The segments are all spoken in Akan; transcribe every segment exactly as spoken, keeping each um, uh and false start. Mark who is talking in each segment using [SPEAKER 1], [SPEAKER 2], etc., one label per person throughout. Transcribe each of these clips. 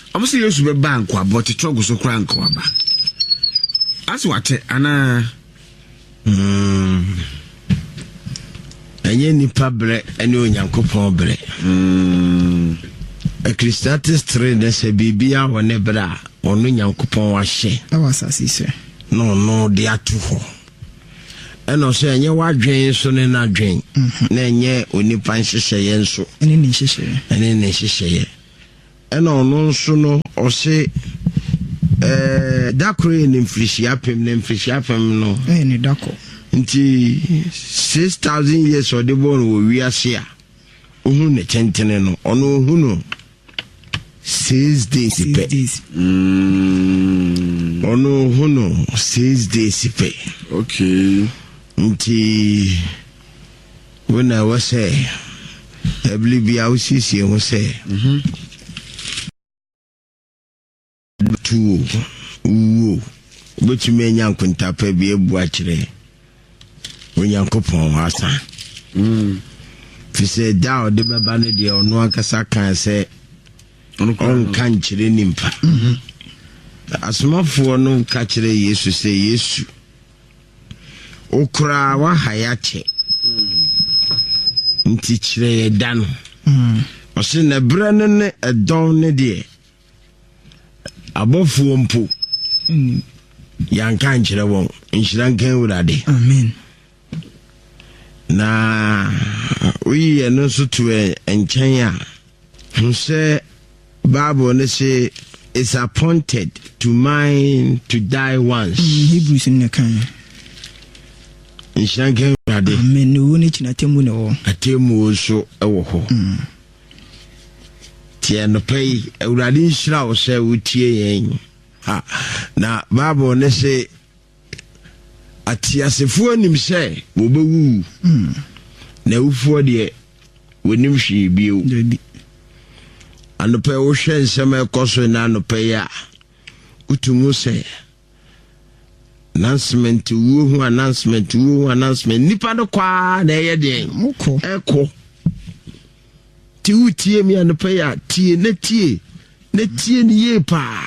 [SPEAKER 1] I'm saying you should be bank, but the trouble so crank. That's what Anna.
[SPEAKER 2] Hmm. Enye nipa bre ene onyankopon bre.
[SPEAKER 1] Hmm.
[SPEAKER 2] A Christianist trade se bibia wone bra ono nyankopon wa hye.
[SPEAKER 3] Na wasasi se.
[SPEAKER 2] No no de atu ho. Eno se enye wadwen so ne na dwen. Na enye onipa nhyehyeye nso.
[SPEAKER 3] Ene ne nhyehyeye. Ene
[SPEAKER 2] ne nhyehyeye. Eno no nso no o se eh dakore ne mfrishia pem ne mfrishia pem no.
[SPEAKER 3] Eh ne dako.
[SPEAKER 2] Nti six thousand years or the born wo wiase a ohun ne tentene no ono ohun no six days pe
[SPEAKER 1] mm
[SPEAKER 2] ono ohun no six days pe.
[SPEAKER 1] Okay.
[SPEAKER 2] Nti when I was say I believe I was see we say
[SPEAKER 1] mhm
[SPEAKER 2] two wo but you me nyan kwanta pa bi ebu a kire onyankopon wasa
[SPEAKER 1] mm
[SPEAKER 2] fi se da o de baba ne de ono akasa kan se on kan kire nimpa
[SPEAKER 1] mhm
[SPEAKER 2] asomafo no ka kire Yesu se Yesu okura wa hayache nti kire da no
[SPEAKER 3] mm
[SPEAKER 2] o se na bra ne ne edon ne de abofu mpo
[SPEAKER 3] mm
[SPEAKER 2] yanka nkire won nshira nkan wurade
[SPEAKER 3] amen.
[SPEAKER 2] Na we no so to enchen a who say Bible ne say is appointed to mine to die once.
[SPEAKER 3] Hebrews in the kan.
[SPEAKER 2] Inshanke rade.
[SPEAKER 3] Amen. No ni china temu ne wo.
[SPEAKER 2] Atemu so ewo ho. Tie no pay urade nshira wo say wutie yen. Ha na Bible ne say atiasefo anim se wo bewu
[SPEAKER 3] mm
[SPEAKER 2] na ufo de wonim hwe bio
[SPEAKER 3] debi
[SPEAKER 2] anope wo hwe nsem ekoso na anope ya utumu se announcement wo hu announcement wo hu announcement nipa do kwa na ye de
[SPEAKER 3] moko
[SPEAKER 2] eko ti utie mi anope ya tie na tie na tie ni ye pa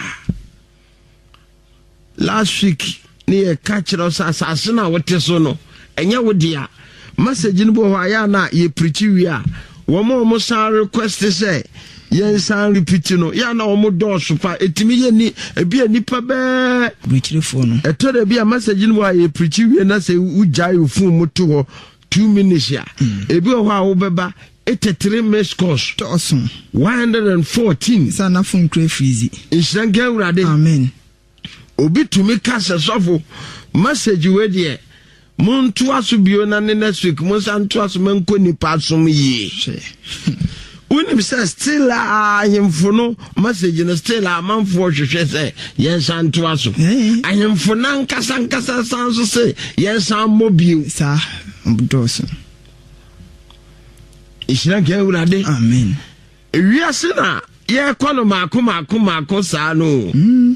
[SPEAKER 2] last week ni e catch us asase na wote so no enya wodia message ni bo hwa na ye preach wi a wo mo mo san request say ye san repeat no ya na wo mo do so pa etimi ye ni ebi anipa be
[SPEAKER 3] preachfo no
[SPEAKER 2] eto da bi a message ni bo ye preach wi na say ujai ofun mo to ho two minutes ya ebi ho a wo beba eighty-three miss course
[SPEAKER 3] to awesome
[SPEAKER 2] one hundred fourteen
[SPEAKER 3] sana phone cray freezy
[SPEAKER 2] inshange urade
[SPEAKER 3] amen.
[SPEAKER 2] Obi tumi kasa sofo message we de muntu asubio na next week mo san to aso manko nipa asom yi unim say still a himfo no message no still a manfo hwehwe say yen san to aso ahimfo nan kasa nkasa san so say yen san mobile
[SPEAKER 3] sa mbudoso
[SPEAKER 2] ishira ke urade
[SPEAKER 3] amen.
[SPEAKER 2] Ewiase na ye kono mako mako mako sa no
[SPEAKER 3] mm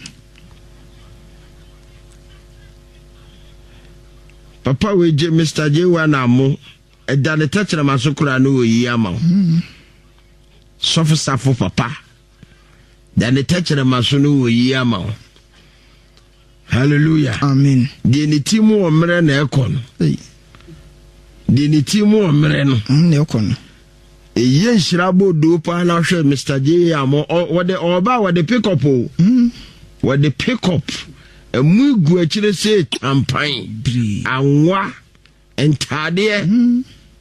[SPEAKER 2] Papa we je Mister J wana mo e da le tachere masokura no yi ama
[SPEAKER 3] mm
[SPEAKER 2] sofo safo papa da le tachere maso no yi ama hallelujah
[SPEAKER 3] amen.
[SPEAKER 2] de ni timu o mre na ekon de ni timu o mre no
[SPEAKER 3] na ekon
[SPEAKER 2] e ye nhira bodo pa na hwe Mister J amo wo de oba wo de pick up o
[SPEAKER 3] mm
[SPEAKER 2] wo de pick up emugu akire se champagne anwa entade
[SPEAKER 3] mm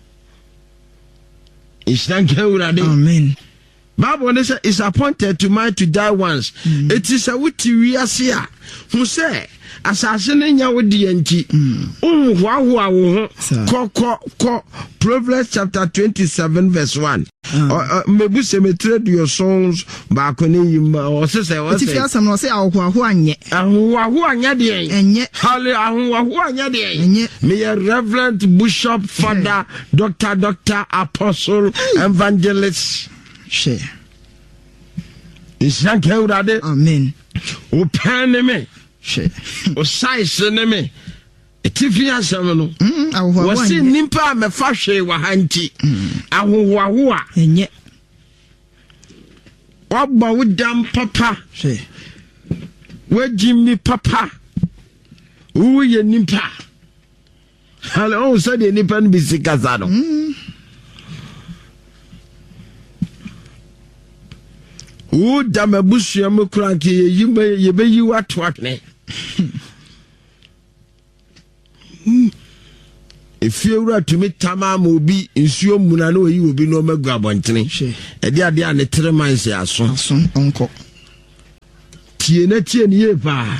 [SPEAKER 2] ishanke urade
[SPEAKER 3] amen.
[SPEAKER 2] Bible say is appointed to man to die once. Mm. It is a wuti wiase a who say asase ne nya wodi anti um hwa hwa wo ko ko ko Proverbs chapter twenty-seven verse one. Mebu se me trade your songs back on him or say say what say.
[SPEAKER 3] If you some no say ahwa hwa anye.
[SPEAKER 2] Ahwa hwa anya de.
[SPEAKER 3] Enye.
[SPEAKER 2] Hale ahwa hwa anya de.
[SPEAKER 3] Enye.
[SPEAKER 2] Me Reverend Bishop Father Doctor Doctor Apostle Evangelist
[SPEAKER 3] share.
[SPEAKER 2] Ishanke urade
[SPEAKER 3] amen.
[SPEAKER 2] O pen me
[SPEAKER 3] share.
[SPEAKER 2] O size ne me etifi asem no
[SPEAKER 3] mm ahwa
[SPEAKER 2] wasi nimpa me fa hwe wa hanti ahwa hwa
[SPEAKER 3] enye
[SPEAKER 2] waba wodam papa
[SPEAKER 3] hwe
[SPEAKER 2] wajimi papa wo ye nipa hello on said nipa no bisika za no wo dam abusua me kranke ye ye be yi wato atne if you were to meet Tama Mobi in Sio Munano, you will be no more grabontene. A dear dear, and the three miles are so
[SPEAKER 3] son, uncle.
[SPEAKER 2] Tieneti and Yepa.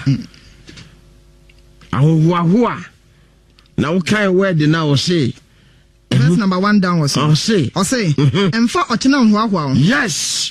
[SPEAKER 2] Ahua. Now, kind word now say.
[SPEAKER 3] That's number one down was
[SPEAKER 2] I'll say,
[SPEAKER 3] I'll say, and for Otina wow.
[SPEAKER 2] Yes.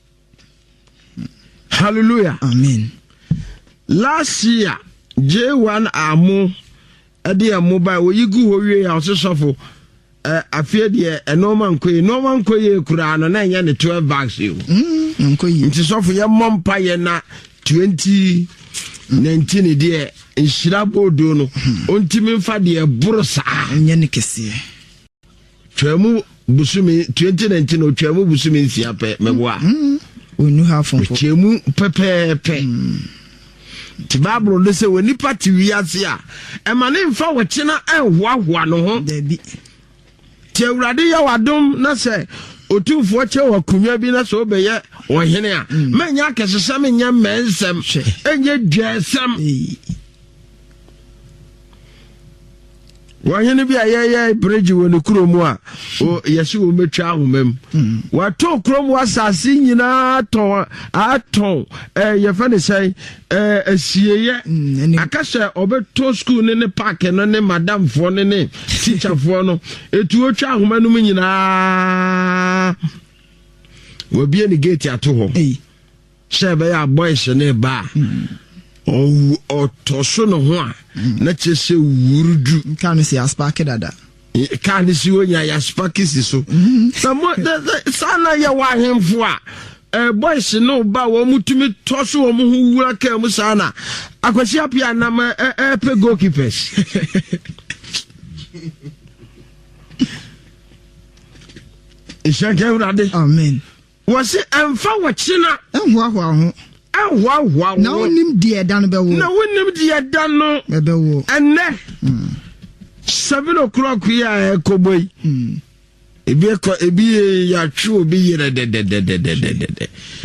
[SPEAKER 2] Hallelujah.
[SPEAKER 3] Amen.
[SPEAKER 2] Last year, J one Amo. Ade a mobile wo yigu ho wie ya ososofo eh afie de e normal nkoye normal nkoye kura no na nya ne twelve bags yo
[SPEAKER 3] mm nkoye
[SPEAKER 2] nti sofo ye mompa ye na twenty nineteen de nhira bodo no ontimi mfa de buru saa
[SPEAKER 3] nya ne kese
[SPEAKER 2] twemu busumi twenty nineteen o twemu busumi nsia pe meboa
[SPEAKER 3] mm onu ha fonfo
[SPEAKER 2] twemu pepepe ti Bible no say when nipa ti wiase a e ma ne mfa wochena enhoahoa no ho
[SPEAKER 3] dabi
[SPEAKER 2] ti awurade ya wadom na say otumfo che wakunwa bi na so obeye ohene a manya kesesem nya mensem enye dwesem wahene bi ayeye bridge woni kromu a o yesi wo metwa ahomam wato kromu asase nyina ton aton eh ye fa ne sai eh asieye akase obeto school ne ne park no ne madam fo ne ne teacher fo no etu otwa ahomanum nyina wo bie ni gate ato ho shebe ya boys ne ba o otoso no ho a na chese wurudu
[SPEAKER 3] kan si aspark dada
[SPEAKER 2] kan si onya ya spark si so na mo sana ya wa hemfo a eh boys no ba wo mutumi toso wo mu wura ka mu sana akwasi apia na ma eh pe goalkeepers ishanke urade
[SPEAKER 3] amen
[SPEAKER 2] wasi emfa wachina
[SPEAKER 3] enhoahoa ho
[SPEAKER 2] wow wow
[SPEAKER 3] na wonim die dan be wo
[SPEAKER 2] na wonim die dan no
[SPEAKER 3] be wo
[SPEAKER 2] enne seven o'clock ya ekoboi ebi ko ebi ya twu obi yere de de de de de de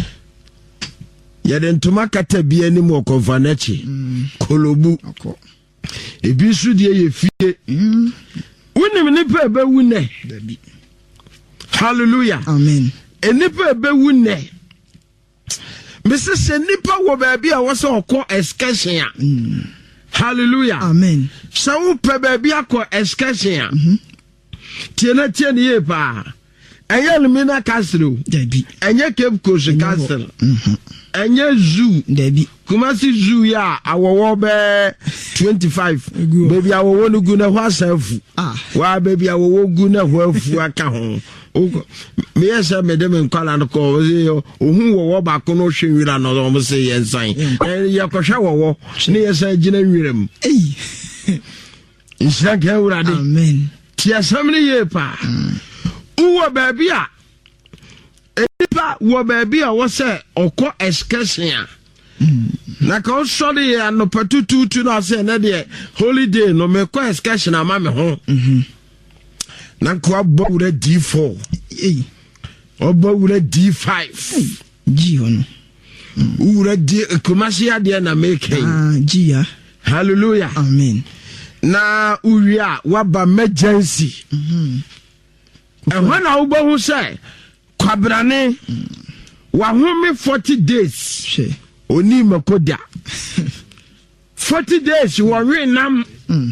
[SPEAKER 2] ya den tuma kata bi ani mo konfanachi kolobu ebi su die ye fie wonim ni pe be wune hallelujah
[SPEAKER 3] amen
[SPEAKER 2] eni pe be wune Missus Nipa wo baby a was okọ excursion a. Hallelujah.
[SPEAKER 3] Amen.
[SPEAKER 2] So wo pe baby akọ excursion a. Mhm. Tiena tiena ye pa. Enye Lumina Castle.
[SPEAKER 3] Dabi.
[SPEAKER 2] Enye Cape Coast Castle. Mhm. Enye zoo.
[SPEAKER 3] Dabi.
[SPEAKER 2] Kumasi zoo ya awowo be twenty-five. Baby awowo no gu na ho asafu. Ah. Wa baby awowo gu na ho afu aka ho. Me yesa me dem nkwala no ko yo ohun wo wo ba ko no hwewira no mo se yensan eh ya ko hwa wo ne yesa gina nwirem eh insha ga urade
[SPEAKER 3] amen
[SPEAKER 2] ti asamni ye pa uwo baby a enipa wo baby a wo se okọ excursion na ka so de no patutu tu na se na de holiday no me ko excursion ama me ho mhm na kwa bawura D four eh obawura D five
[SPEAKER 3] G ono
[SPEAKER 2] ura D commercial de na make
[SPEAKER 3] ah G ya
[SPEAKER 2] hallelujah
[SPEAKER 3] amen
[SPEAKER 2] na uria waba emergency mhm ehwa na wo bohu say kwabrane wa home forty days
[SPEAKER 3] she
[SPEAKER 2] oni makoda forty days wo we nam mm.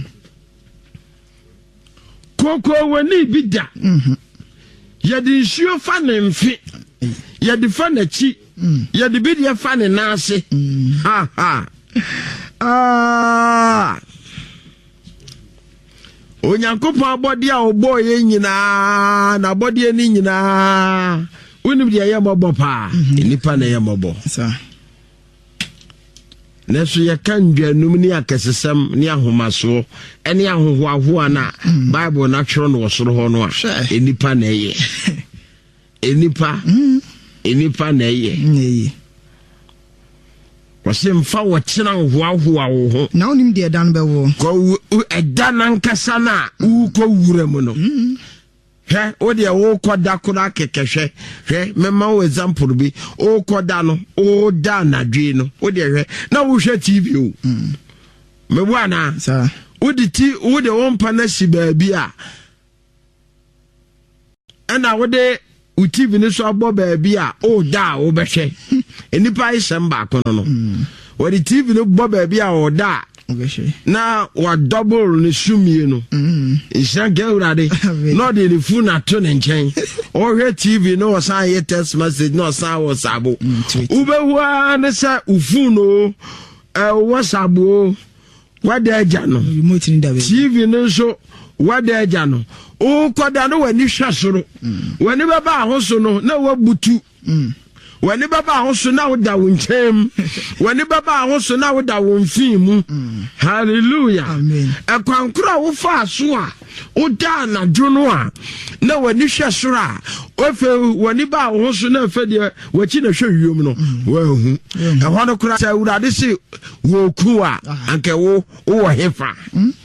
[SPEAKER 2] Koko wani bida mhm yadi nsuo fa ne mfe yadi fa na chi yadi bidia fa ne nase ha ha ah onyankopon abodi a obo ye nyina na abodi ani nyina unim dia ye mobo pa nipa na ye mobo
[SPEAKER 3] sa
[SPEAKER 2] Nesu ya kanjwa numini akesesem ni ahomaso eni ahohoahoa na Bible na twero no wosoro ho no a enipa na eye enipa enipa na eye
[SPEAKER 3] Neye.
[SPEAKER 2] Wase mfa wo kyena hoahoa wo ho.
[SPEAKER 3] Na onim de dan be wo.
[SPEAKER 2] Ko eda nankasa na wo ko wura mu no. Hwe wo de wo koda kora kekehwe. Hwe mema wo example bi. O koda no, o da na dwe no. Wo de hwe na wo hwe T V o. Me bo ana.
[SPEAKER 3] Sa.
[SPEAKER 2] Wo de ti wo de won pa na si ba bi a. Ana wo de u T V ni so abo ba bi a o da wo be hwe. Enipa isem ba kono no. Wo de T V no bo ba bi a o da. Na wa double ni sumie no. Mhm. Isha gewrade. No de the phone ato ne nchen. O hwe T V no san ye text message no san WhatsApp. Ube hua ne sa ufu no eh WhatsApp o. Wada aja no.
[SPEAKER 3] Remote ni da be.
[SPEAKER 2] T V no so wada aja no. O koda no wani hwa soro. Wani baba ahoso no na wabutu. Mhm. Wani baba ahoso na woda wonchem. Wani baba ahoso na woda wonfim. Hallelujah.
[SPEAKER 3] Amen.
[SPEAKER 2] Ekwankura wo fa so a woda na dwono a na wani hwe soro a ofe wani ba ahoso na fe de wachi na hwe wiom no. Wa hu. E ho no kura sa urade se wo ku a anke wo wo hefa.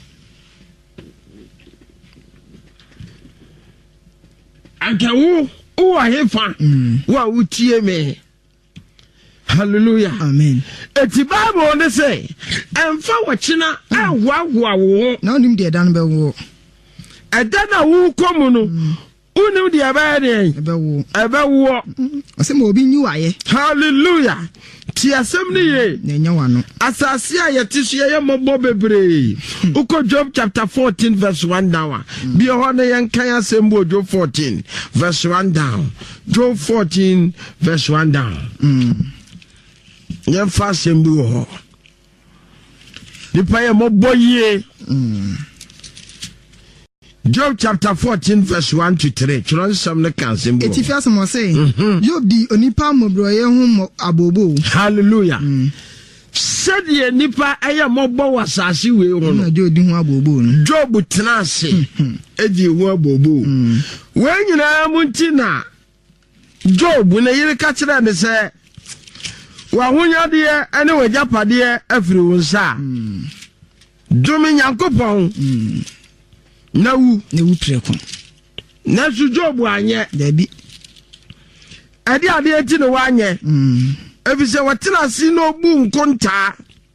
[SPEAKER 2] Anke wo wo hefa wa utie me. Hallelujah.
[SPEAKER 3] Amen.
[SPEAKER 2] Eti Bible ne say emfa wachina ahwaahwa wo.
[SPEAKER 3] Na onim de dan be wo.
[SPEAKER 2] Eda na wo komu no. Unu de aba de.
[SPEAKER 3] Ebe wo.
[SPEAKER 2] Ebe wo.
[SPEAKER 3] Ose mo obi nyu waye.
[SPEAKER 2] Hallelujah. Ti asem ne ye.
[SPEAKER 3] Na nya wano.
[SPEAKER 2] Asase a yetisu ye mobo bebre. Uko Job chapter fourteen verse one down. Bi ho na yen kan asem bo Job fourteen verse one down. Job fourteen verse one down.
[SPEAKER 3] Mm.
[SPEAKER 2] Yen fa asem bi ho. Nipa ye mobo ye.
[SPEAKER 3] Mm.
[SPEAKER 2] Job chapter fourteen verse one to three. Chron some ne kan asem bo.
[SPEAKER 3] Eti fi asem o say. Job di onipa mobroye hu abobo.
[SPEAKER 2] Hallelujah. Said ye nipa aya mobo wasase we ho no.
[SPEAKER 3] Job di hu abobo no.
[SPEAKER 2] Job tenase edi hu abobo. We nyina muntina Job na yire ka kire ne se wa hunya de ene wajapade afiri wonsa. Dumi Nyankopon. Na wu
[SPEAKER 3] ne wu preko.
[SPEAKER 2] Na su Job anye
[SPEAKER 3] Da bi.
[SPEAKER 2] Ade ade eti ne wanye.
[SPEAKER 3] Mm.
[SPEAKER 2] Efise watena si no bu nkonta.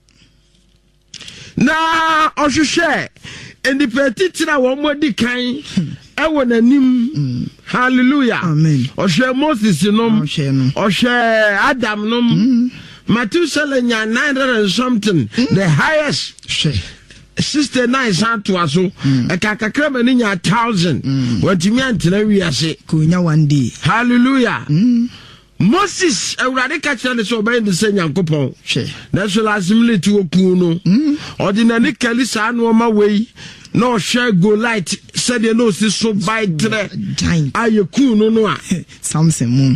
[SPEAKER 2] Na ohwehwe endipeti tira wo modi kan ewo nanim. Hallelujah.
[SPEAKER 3] Amen.
[SPEAKER 2] Ohwe Moses nom.
[SPEAKER 3] Ohwe no.
[SPEAKER 2] Ohwe Adam nom. Matthew nya nine hundred and something. The highest.
[SPEAKER 3] She.
[SPEAKER 2] Sister nine santo aso. Eka kakrama ni nya thousand. Wantimi antena wiase.
[SPEAKER 3] Ko nya one day.
[SPEAKER 2] Hallelujah. Moses awurade ka kire ne so obey ne se Nyankopon.
[SPEAKER 3] She.
[SPEAKER 2] Na so lasimility oku no. Ordinary kalisa no ma wei. No share go light said you know si so by tre.
[SPEAKER 3] Giant.
[SPEAKER 2] Ayeku no no a.
[SPEAKER 3] Samson mu.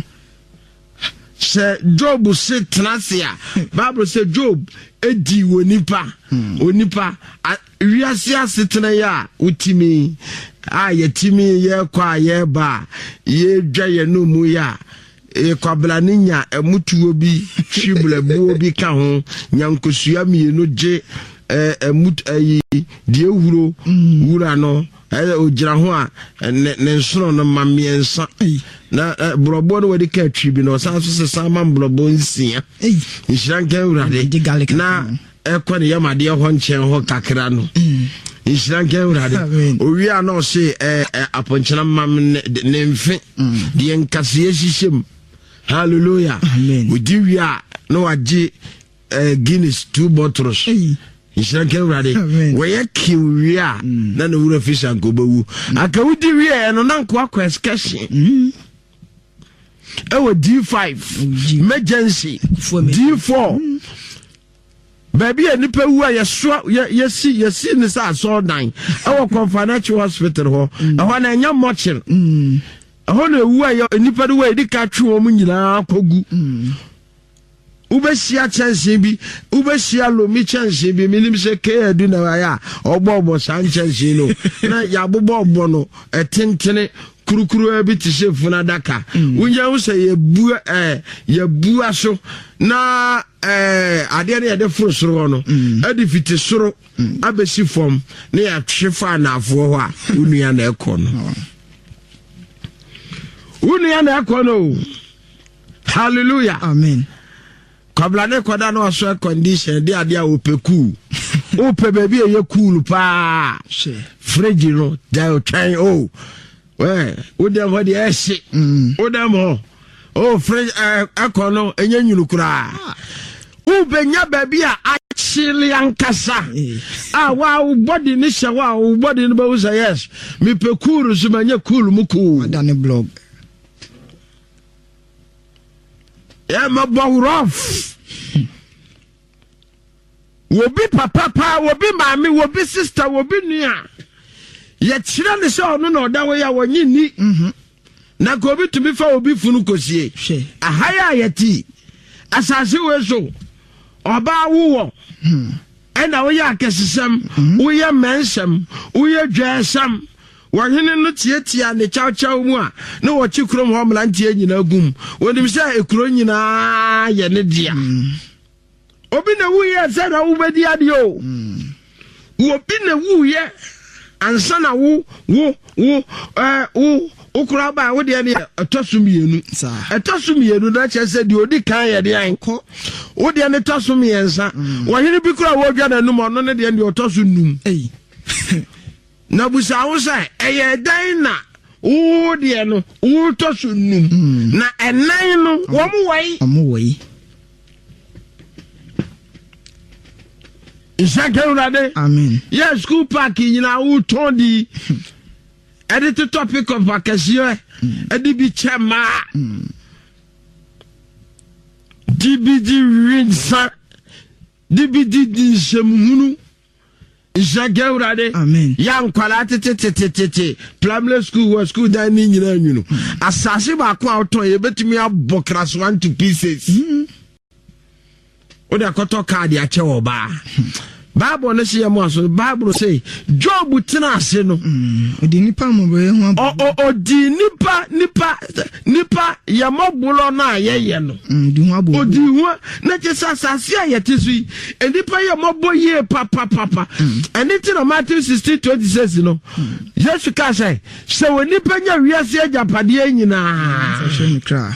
[SPEAKER 2] Se Job se trasia. Bible say Job edi wonipa. Onipa wiase asetena ya utimi. A yetimi ye kwa ye ba. Ye dwa ye no mu ya. E kwabla ninya emutuo bi twibla buo bi ka ho nyankosua mienu je emut ayi die wuro wura no e ogira ho a ne nsoro no mamiensa na brobo no wadi ka twibi no san so se sama brobo nsia nhyiranka urade na ekwa ne yamade ho nchen ho kakra no nhyiranka urade owi a no se aponchena mam ne mfe de nkase hihiem. Hallelujah.
[SPEAKER 3] Amen.
[SPEAKER 2] We do ya no aji uh, Guinness two bottles. Ishanke urade. We ya kiwia na no wura fish and gobawu. Aka wudi wi no na nko akwa excursion. Ewo D five emergency D four. Baby anipa wu a yeso yesi yesi ne sa so dan. Ewo Confinancial Hospital ho. Eho na nya mochil. Mm. Ahono ewu ayo nipa de we di ka twe o mu nyina akogu. Ubeshia chance bi, ubeshia lomi chance bi, minim se ke edu na ya, obo obo san chance no. Na ya bobo obo no, etentene kurukuru bi te se funa daka wonya wo se ye bu eh ye bu aso na eh ade ne de foro soro no ade fiti soro abesi fom ne ya twefa na afo ho a unua na ekọ no unua na ekọ no hallelujah
[SPEAKER 3] amen
[SPEAKER 2] kabla ne koda no so condition de ade a opeku ope baby ye cool pa fridge no da try oh we wo dem ho de eshi wo dem ho oh fridge akọ no enya nyunu kura wo benya baby a achili ankasa ah wa wo body ni hye wa wo body no ba wo say yes me pe cool so manya cool mu cool
[SPEAKER 3] adane blog
[SPEAKER 2] yeah my boy rough wobi papa pa wobi mami wobi sister wobi nua ye kire ne se ono na oda we ya wonyi ni mhm na ko bi tumi fa obi funu kosie ahaya yeti asase we so oba wo mhm ena we ya kesesem wo ye mensem wo ye dwesem wahene no tietia ne chawchaw mu a na wo chikrom ho mlantie nyina gum wonim se ekuro nyina ye ne dia obi na wu ye se na wo bedi ade o obi na wu ye ansa na wo wo wo eh wo okura ba wo de ne atosum yenu atosum yenu na che se de odi kan ye de anko wo de ne tosum yensa wahene bi kura wo dwa na num ono ne de ne otosum num ei na busa wo sai eye dan na wo de no wo tosum num na enan no wo mo wai
[SPEAKER 3] omo wai
[SPEAKER 2] Isake urade
[SPEAKER 3] amen
[SPEAKER 2] yes school park nyina wo tondi edit topic of vacation edi bi chema D B D rinsa D B D di semhunu Isake urade
[SPEAKER 3] amen
[SPEAKER 2] ya nkwala tetetetetete primary school was school dan ni nyina nwunu asase ba ko auton ye betumi abokras one to pieces Oda koto card ya che oba. Bible no se yamo so Bible say Job tena ase no.
[SPEAKER 3] Odi nipa mo be ho
[SPEAKER 2] o o odi nipa nipa nipa yamobolo na ayeye no.
[SPEAKER 3] Di ho abo.
[SPEAKER 2] Odi ho na che sasase ayete sui. Enipa yamobo ye papa papa. Anything no Matthew sixteen twenty-six no. Jesus ka say se wonipa nya wiase agapade nyina.
[SPEAKER 3] So me kra.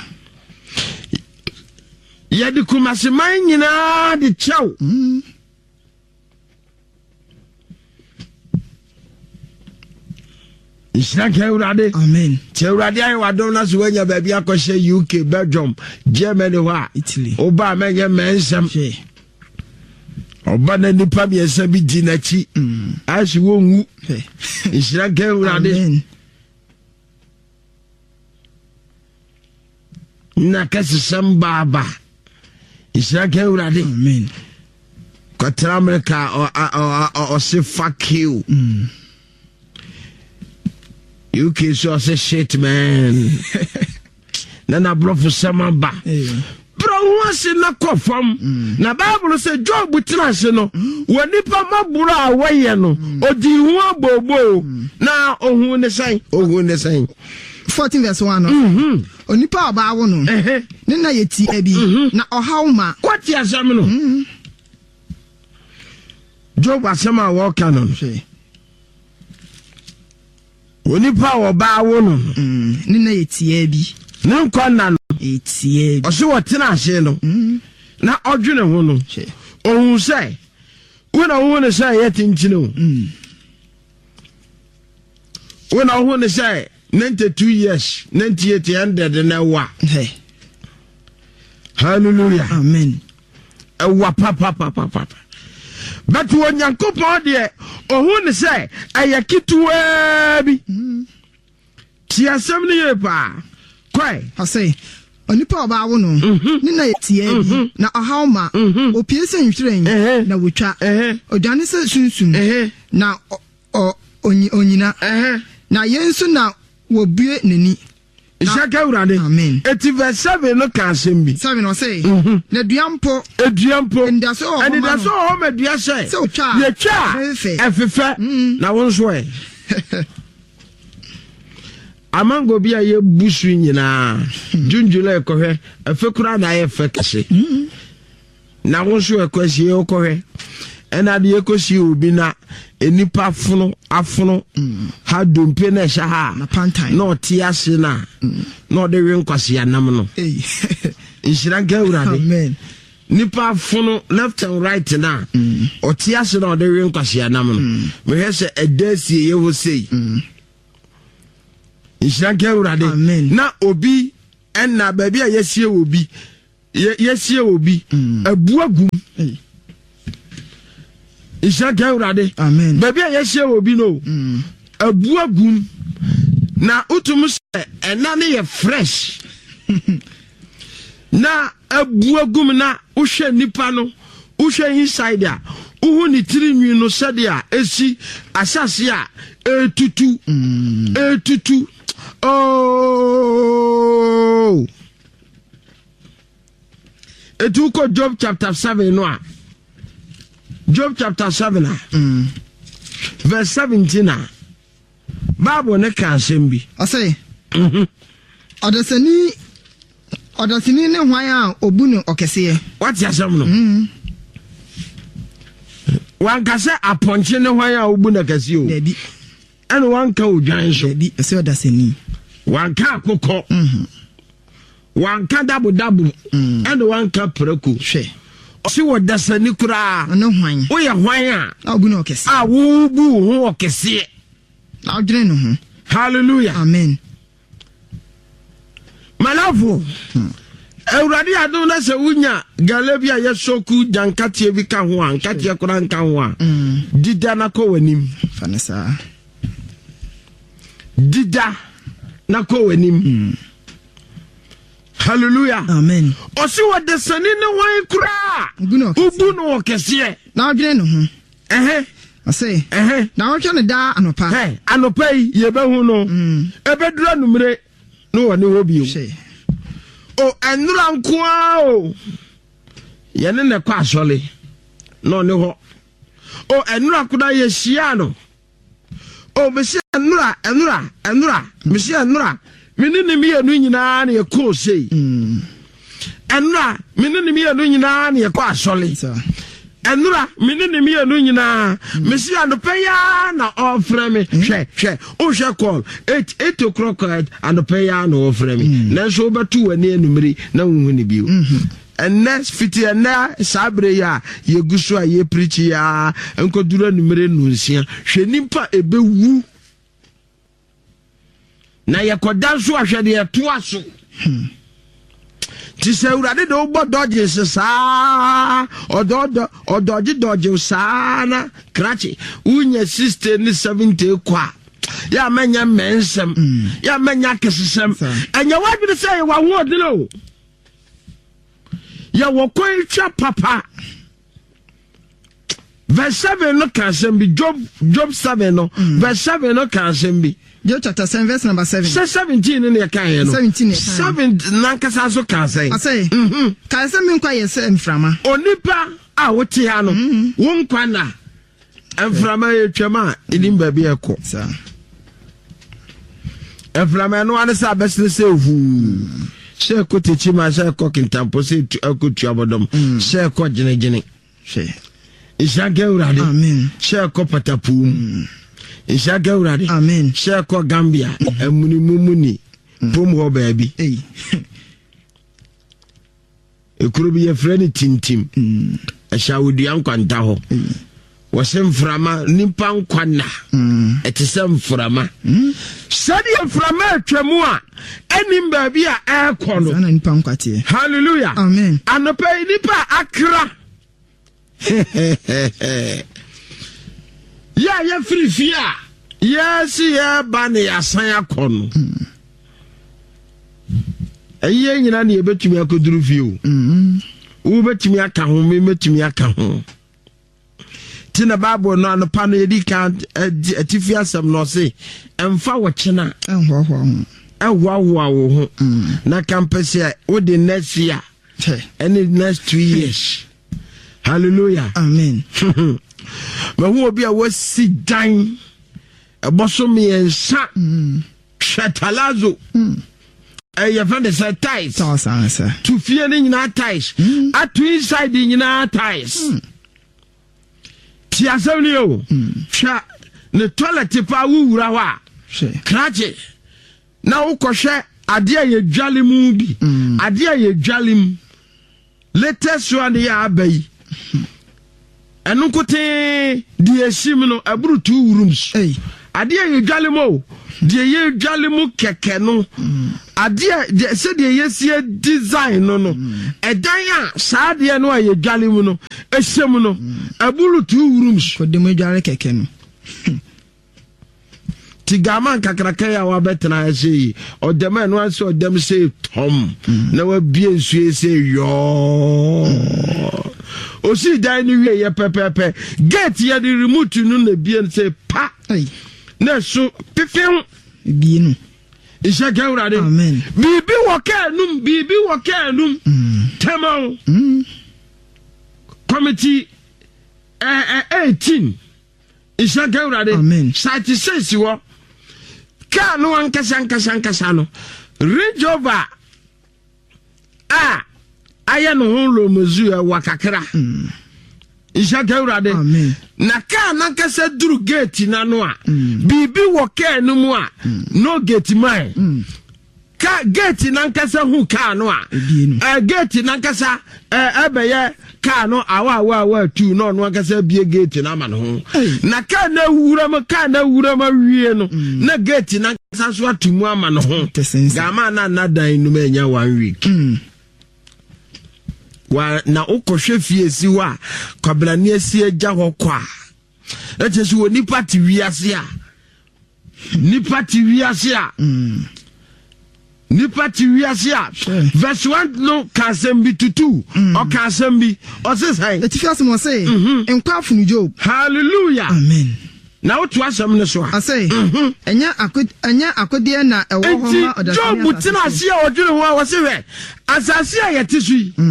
[SPEAKER 2] Yadi kumasimai nyina di chaw mm. Isnake urade
[SPEAKER 3] amen
[SPEAKER 2] che urade ayi wadom na so wanya baabi akoshe U K Belgium Germany wa
[SPEAKER 3] Italy
[SPEAKER 2] oba menye mensem oba na nipa bi esa bi di na chi mm. Ashi wonwu Isnake urade amen na kasi sambaba Isake urade
[SPEAKER 3] amen
[SPEAKER 2] Kwatra America o o o say fuck you
[SPEAKER 3] mm.
[SPEAKER 2] U K so say shit man Nana bro for samamba bro wasi na kofam mm. Na Bible say Job tena se no mm. Wonipa mabura awaye no mm. Odi hu abobo mm. Na ohun ne san ohun ne san
[SPEAKER 3] fourteen verse one no
[SPEAKER 2] mhm
[SPEAKER 3] onipa oba wo no eh ne na yeti abi na ohawma
[SPEAKER 2] kwati asem no mhm Job asema wo kanon onipa oba wo no
[SPEAKER 3] mhm ne na yeti abi
[SPEAKER 2] ne nkonna no
[SPEAKER 3] yeti abi
[SPEAKER 2] o se wo tena ase no mhm na odwene ho no ohun se wona wo ne se yeti nchine o mhm wona wo ne se ninety-two years ninety-eight hundred na wa
[SPEAKER 3] hey
[SPEAKER 2] hallelujah
[SPEAKER 3] amen
[SPEAKER 2] ewa papa papa papa but won yankopon de ohun ne say ayakituwa bi ti asem ne ye pa kwai
[SPEAKER 3] I say onipa oba wo no ni na tie bi na ohawma opie se nhwiren na wotwa odwane se sunsun na onyina na yensu na wobue neni
[SPEAKER 2] Isake urade
[SPEAKER 3] amen
[SPEAKER 2] eighty verse seven no kan sembi
[SPEAKER 3] seven no say na duampo
[SPEAKER 2] eduampo
[SPEAKER 3] ndaso o
[SPEAKER 2] and ndaso o medua say
[SPEAKER 3] so twa
[SPEAKER 2] ye twa efefe na won so e amango bi a ye busu nyina junjula ekohwe afekura na ye fekase na wonso ekosi ye okohwe ena de ekosi obi na enipa fono afono ha dompe na sha ha
[SPEAKER 3] na pantai
[SPEAKER 2] na otiase na na de wenkwase anam no
[SPEAKER 3] eh
[SPEAKER 2] inshira gawurade
[SPEAKER 3] amen
[SPEAKER 2] nipa fono left and right na otiase na de wenkwase anam no me hese edasi ye wo sei inshira gawurade na obi enna baby a yesie obi yesie obi abuagum inshira gawurade
[SPEAKER 3] amen
[SPEAKER 2] baby a yesie obi no abuagum na utum se enna ne ye fresh na abuagum na uhwe nipa no uhwe inside a uhu ni tirinwi no sede a esi asase a etutu etutu oh etuko Job chapter seven no a Job chapter seven a
[SPEAKER 3] mm.
[SPEAKER 2] verse seventeen a Bible ne kan sembi
[SPEAKER 3] I say
[SPEAKER 2] mhm
[SPEAKER 3] odasani odasani ne hwan a obu ne okese
[SPEAKER 2] what ya sam no
[SPEAKER 3] mm.
[SPEAKER 2] wan ka se aponche ne hwan a obu na kase o
[SPEAKER 3] Debi
[SPEAKER 2] ene wan ka odwan so
[SPEAKER 3] Debi ese odasani
[SPEAKER 2] wan ka akoko
[SPEAKER 3] mhm
[SPEAKER 2] wan ka dabu dabu ene wan ka preko
[SPEAKER 3] hwe
[SPEAKER 2] si wodasani kura
[SPEAKER 3] ono hwan
[SPEAKER 2] wo ye hwan a
[SPEAKER 3] na obu ne okese
[SPEAKER 2] a wo bu ho okese
[SPEAKER 3] na odwene no ho
[SPEAKER 2] hallelujah
[SPEAKER 3] amen
[SPEAKER 2] malafo Euradi adom na se wunya galebia yesoku jankatie bi ka ho an katie kora nka ho a dida na ko wanim
[SPEAKER 3] fanesa
[SPEAKER 2] dida na ko wanim hallelujah
[SPEAKER 3] amen
[SPEAKER 2] osi wodesani ne wan kura
[SPEAKER 3] obu ne okese
[SPEAKER 2] ubu no okese
[SPEAKER 3] na odwene no ho
[SPEAKER 2] ehe
[SPEAKER 3] I say
[SPEAKER 2] ehe
[SPEAKER 3] na wotwe ne da anopa
[SPEAKER 2] hey anopai ye be hu no ebedura numre no woni wo bi
[SPEAKER 3] hwe
[SPEAKER 2] o enura nkoa o yene ne kwa asole no ne ho o enura kuda ye hia no o me se enura enura enura me se enura mini ni me anu nyina na ye ko sei
[SPEAKER 3] mm
[SPEAKER 2] enura mini ni me anu nyina na ye kwa asole
[SPEAKER 3] so
[SPEAKER 2] enura mini ni me anu nyina me se anopeya na ofre me hwe hwe o hwe call eight eight o'clock anopeya na ofre me na so betu wani enumri na hu ni biu and next fifty and na sabre ya ye gusu a ye preach ya enkodura enumre nunsia hwe nimpa ebewu na ye kodanso ahwe de to aso ti se urade de ogbo dodge sa ododo odoji dodge sa na krachi unye sister ni seventy kwa ya menya mensem ya menya kesesem enya wadwe say wa ho odino ya wo koitwa papa verse seven no kan sembi job job seven no verse seven no kan sembi
[SPEAKER 3] Job chapter seven verse number seven.
[SPEAKER 2] Say seventeen in the kan no.
[SPEAKER 3] seventeen.
[SPEAKER 2] Seven nankasa so kan say.
[SPEAKER 3] I say.
[SPEAKER 2] Mhm.
[SPEAKER 3] Kan say me kwa yese mframa.
[SPEAKER 2] Onipa a wote ha no. Wo nkwa na mframa etwama enim ba bi ekọ.
[SPEAKER 3] Sa.
[SPEAKER 2] Mframa no ane sa besle se hu. Se ko techi ma se ko kintampo se akutu abodom. Se ko gine-gine.
[SPEAKER 3] She.
[SPEAKER 2] Ishaga urade.
[SPEAKER 3] Amen.
[SPEAKER 2] Se ko patapum. Ishaga urade.
[SPEAKER 3] Amen.
[SPEAKER 2] Se ko Gambia. Emuni mumuni. Pom ho baby.
[SPEAKER 3] Hey.
[SPEAKER 2] Ekuru bi ye freni tintim. Mm. Esha wudi ankwanta ho. Wose mframa nipa nkwana. Mm. Etise mframa. Mm. Sadi mframa atwamu a enim ba bi a ekono.
[SPEAKER 3] Sana nipa nkwate.
[SPEAKER 2] Hallelujah.
[SPEAKER 3] Amen.
[SPEAKER 2] Anope nipa akra. Ya ya free fia. Yes ya bane ya san akono. Eye nyina na ebetumi akoduru fie o. Mhm. Wo betumi aka ho me betumi aka ho. Tina Bible no anopa no yedi kan atifi asem no se emfa wo chena
[SPEAKER 3] Ehwo ho ho.
[SPEAKER 2] Ehwo wo ho. Na campus wo the next year. Any next two years. Hallelujah.
[SPEAKER 3] Amen.
[SPEAKER 2] Ma hu obi a wasi dan eboso me ensa Shatalazo. ɛyɛ fɛn de sɛ ties to fie ne nyinaa ties ato inside nyinaa ties ti asɛm ne o hwɛ ne toilet pa wuwura hɔ a krakye na wokɔhwɛ adeɛ a yɛdwale mu bi adeɛ a yɛdwale mu latest one yɛ aba yi ɛno nkotee deɛ ɛsim no ɛboro two rooms adeɛ a yɛdwale mu o deɛ yɛdwale mu kɛkɛ no adeɛ sɛ deɛ yɛsie design no no ɛdan a saa deɛ no a yɛdwale mu no ɛhyɛm no ɛboro two rooms
[SPEAKER 3] kɔdɛm dwale kɛkɛ no
[SPEAKER 2] Tigaman kakraka ya wabetena ese odem eno anse odem se tom na wabie nsu se yo osi dan ni wie ye pepepe gate ye di remote nu na bie se pa na so pefem
[SPEAKER 3] bie nu
[SPEAKER 2] isha gawrade
[SPEAKER 3] amen
[SPEAKER 2] bibi woka num bibi woka num temo committee eh eighteen isha gawrade
[SPEAKER 3] amen
[SPEAKER 2] site six wo ka no ankasa ankasa ankasa no Range Rover ah aya no ho lo mozu e wakakra isha gawrade na ka na ankasa duru gate na no a bibi wo ka no mu a no gate mai ka gate na ankasa hu ka no a eh gate na ankasa eh ebeye ka no awa awa awa tu no no ankasa bie gate na ma no ho na ka na wura ma ka na wura ma wie no na gate na ankasa so atumu ama no ho ga ma na na dan no ma nya one week wa na ukohwe fie si wa kwabrane asi agya ho kwa e chesi wo nipa ti wiase a nipa ti wiase a nipa ti wiase a verse one no ka sembi to two o ka sembi o se sai
[SPEAKER 3] e ti fiase mo say enkwa funu Job
[SPEAKER 2] hallelujah
[SPEAKER 3] amen
[SPEAKER 2] na wo to asem ne so
[SPEAKER 3] a say enya akod enya akode na ewo ho ma
[SPEAKER 2] odasani Job tina ase a odwere ho a wo se we asase a yete so yi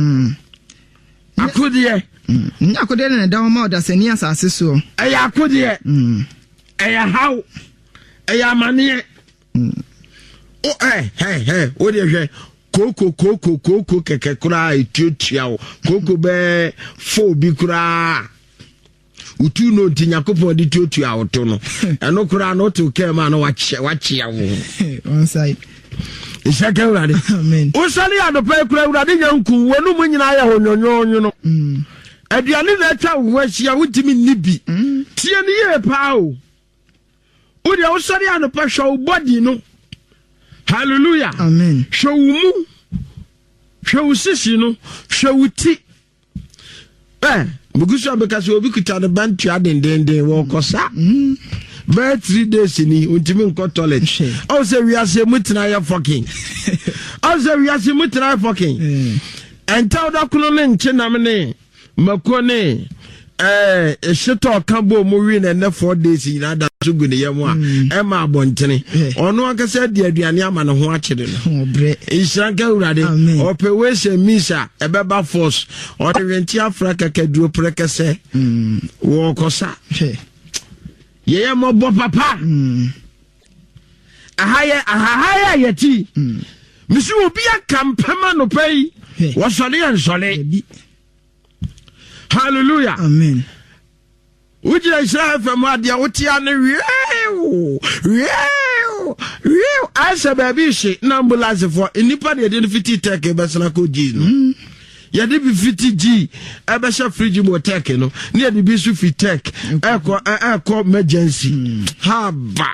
[SPEAKER 2] akode
[SPEAKER 3] nya akode na da ho ma odasani asase so
[SPEAKER 2] e ya akode e ya haw e ya mane oh eh eh eh o de hwe koko koko koko keke kura etiotia o koko be fo bi kura utu no ntinyakopon di etiotia o to no eno kura no to ke ma no wache wache awo
[SPEAKER 3] one side
[SPEAKER 2] isaka urade
[SPEAKER 3] amen
[SPEAKER 2] o sali adopa kura urade nyanku wonu mu nyina ya honyonyo no mm aduane na atwa wo ahia wutimi nibi tie ne ye pa o o de o sali adopa hwa body no hallelujah
[SPEAKER 3] amen
[SPEAKER 2] showumu showusisi no showuti eh bugusu abeka so obi kuta de bantu adendenden wo kosa mm by three days ni untimi nko toilet o se wi ase mutina ya fucking o se wi ase mutina ya fucking enta da kuno ne nche na me mako ne eh ehito kabo mo wi na ne four days ina da so gu ne yam a e ma abontene ono akasa di aduane ama ne ho akede no
[SPEAKER 3] obre
[SPEAKER 2] isranka urade ope we se misa e beba force o de renti africa kaduro prekese mm wo kosa ye ye mo bo papa mm ahaya ahaya yeti mm misu obi akampama no pai wo sole an sole hallelujah
[SPEAKER 3] amen
[SPEAKER 2] ujira Israel fam adia wotia ne wieo wieo wieo asa baby she na ambulance for inipa de de fifty take besana ko ji no ya de bi fifty g e be sha fridge mo take no ne de bi su fit take e ko e ko emergency haba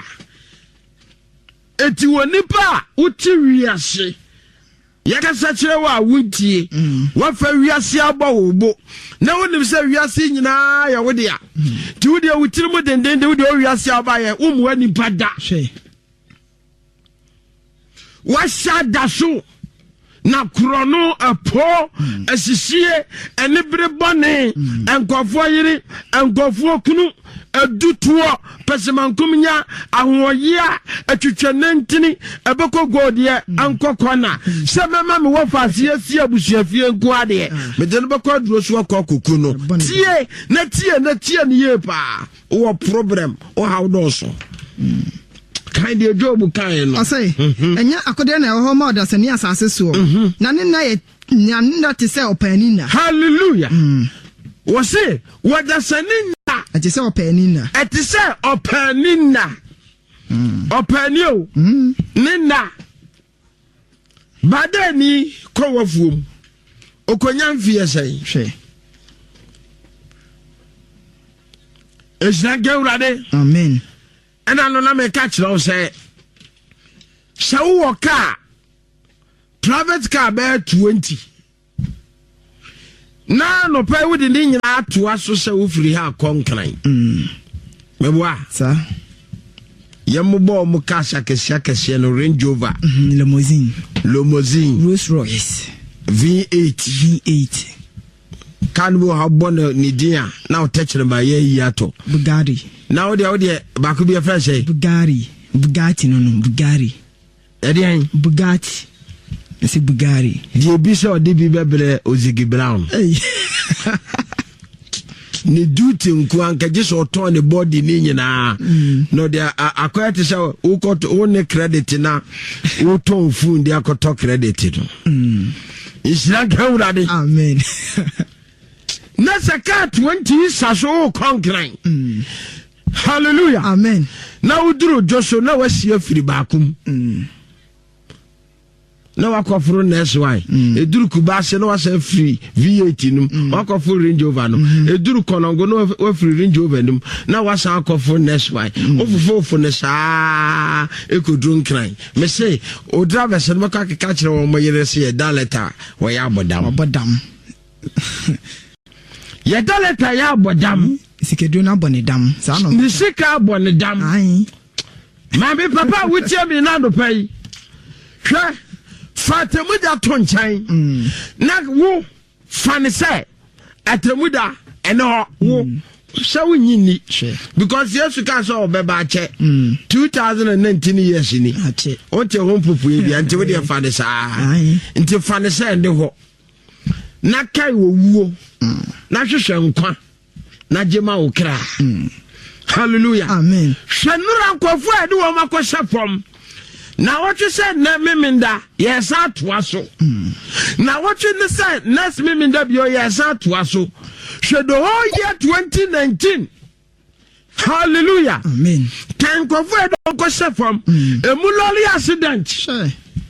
[SPEAKER 2] eti wonipa uti wiase yakasa kire wa wuntie wa fa wiase aba wo bo na wonim se wiase nyina ya wode a ti wode wutiri mu denden de wode wiase aba ye umu ani pada
[SPEAKER 3] she
[SPEAKER 2] wa shada so na krono apo asisie ene bere bone enkofo yiri enkofo kunu adutuo pesemankumnya ahoyia atwitwanentini ebeko godie ankokona se mema me wo fasie sie abusuafie nko ade me de beko aduro so kokoku no tie na tie na tie ne ye pa wo problem o how do so kind of job kind
[SPEAKER 3] I say and ya akode na ho ma odasani asase so na ne na ye na te say opanina
[SPEAKER 2] hallelujah was say odasani na
[SPEAKER 3] te say opanina
[SPEAKER 2] e te say opanina opanio nina badani kowafuom okonya mfie sai
[SPEAKER 3] hwe
[SPEAKER 2] Ejna gewrade
[SPEAKER 3] amen
[SPEAKER 2] and I know me catch no say so car private car bear twenty na no pay with the nyina to aso say wo free ha konkran mm meboa
[SPEAKER 3] sa
[SPEAKER 2] yembo mo kasha kesia kesia no Range Rover
[SPEAKER 3] limousine
[SPEAKER 2] limousine
[SPEAKER 3] Rolls Royce
[SPEAKER 2] V eight
[SPEAKER 3] V eight
[SPEAKER 2] can we have born Nidia now touching by ye yato
[SPEAKER 3] Bugatti
[SPEAKER 2] now the audio back be a fresh
[SPEAKER 3] Bugatti Bugatti no no Bugatti
[SPEAKER 2] Eddie
[SPEAKER 3] Bugatti I say Bugatti
[SPEAKER 2] the bishop or D B Bebre Ozigi Brown ni duty nko anka just turn the body ni nyina no there akwaya te say wo got one credit na wo ton phone dia ko credit no mm isra gawrade
[SPEAKER 3] amen
[SPEAKER 2] na saka twenty saso concrete mm. Hallelujah
[SPEAKER 3] amen
[SPEAKER 2] na uduro joso na wasi afiri baakum mm. na wakoforo next why mm. eduru kubase na wasa free V eight num mm. wakoforo Range Rover no mm -hmm. eduru konongo na wafiri Range Rover num na wasa akoforo next why mm. ofofo ofo ne saa ekodrun kran me say o driver se no ka ka kire wo mo yere se ye daleta wo ya bodam
[SPEAKER 3] bodam
[SPEAKER 2] ye daleta ya bodam
[SPEAKER 3] sikedu na bonedam sa no
[SPEAKER 2] ni sika bonedam
[SPEAKER 3] ai
[SPEAKER 2] ma be papa wutie mi na do pai hwe Fatamuda tonchan mm. na wo fane say atamuda eno wo mm. so nyini because yesu ka so obeba che mm. twenty nineteen years ni
[SPEAKER 3] ache
[SPEAKER 2] o te hon pupu e bia nti we de fane say nti fane say ndi ho na kai wo wuo mm. na hwehwe nkwa na jema wo kra mm. Hallelujah
[SPEAKER 3] amen
[SPEAKER 2] hwenura nkofo ade wo makosha fom na what you said na miminda yes atwaso mm. na what you said next miminda bio yes atwaso should the whole year twenty nineteen hallelujah
[SPEAKER 3] amen
[SPEAKER 2] can go for don't go from a muloli accident
[SPEAKER 3] sure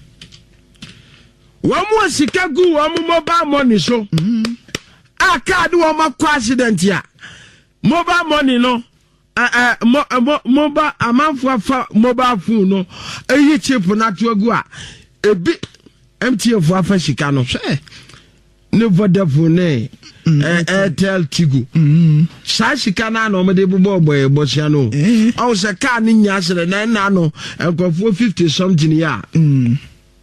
[SPEAKER 2] one more sikagu one mobile money so mm. a card one more accident ya mobile money no Uh, uh, mo, mobile amanfo fa mobile phone no eyi chip na to agu a ebi M T N fo afa sika no hwe ne Vodafone ne Airtel Tigo sa sika na na o me de bobo boy bosia no o se car ni nya sere na na no enkofo fifty something ya mm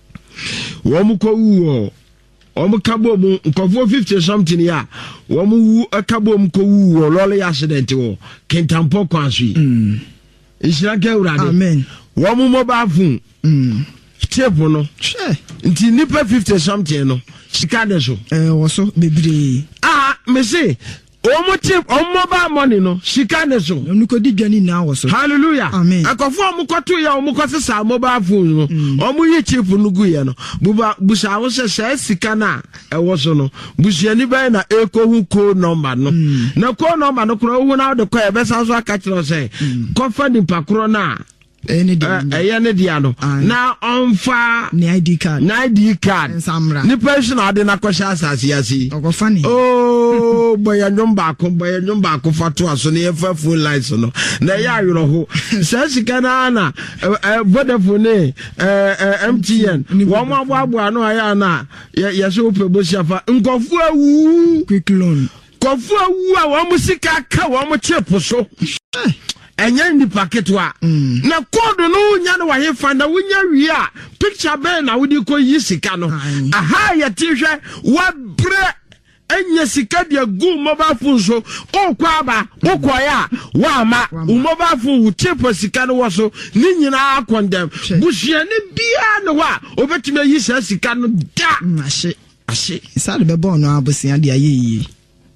[SPEAKER 2] wo mu ko wu omu kabo mu nkofo fifty something ya wo mu wu akabo mu ko wu wo lole accident wo kentampo kwanso yi mm isira ke urade
[SPEAKER 3] amen
[SPEAKER 2] wo mu mobile phone mm tape no
[SPEAKER 3] che
[SPEAKER 2] nti nipa fifty something no sika de so
[SPEAKER 3] eh wo so bebre
[SPEAKER 2] ah me say omo tape omo mobile money no sika de so
[SPEAKER 3] onu ko di dwani na wo so
[SPEAKER 2] hallelujah
[SPEAKER 3] amen
[SPEAKER 2] akofo omo koto ya omo ko sesa mobile phone no omo yi chip no gu ye no buba busa wo se se sika na e wo so no busia ni bai na eko hu code number no na code number no kro hu na de ko e be sa so aka kire se ko fa ni pakro na
[SPEAKER 3] eni di
[SPEAKER 2] eh ne dia no na onfa
[SPEAKER 3] ni I D card
[SPEAKER 2] na I D card ni person ade na ko sha asase yasi
[SPEAKER 3] o ko fani
[SPEAKER 2] oh boy nyomba ko boy nyomba ko fatu aso ne fa full lights no na ya yoro ho sa sika na na Vodafone eh M T N wo mo abo abo ano aya na ya so pe bosia fa nkofu awu
[SPEAKER 3] quick loan
[SPEAKER 2] kofu awu a wo mo sika ka wo mo chip so enya ndi packet wa mm. na code no nya na wahe fanda wonya wi a picture be na wodi ko yi sika no aha ya tihwe wa bre enya sika dia gu mobile phone so o kwa ba o kwa ya wa ma u mobile phone chip sika no wo so ni nyina akondem buhia ne bia no wa obetime yi sika no da
[SPEAKER 3] ashe
[SPEAKER 2] ashe
[SPEAKER 3] isa de be born no abosia de ayeyi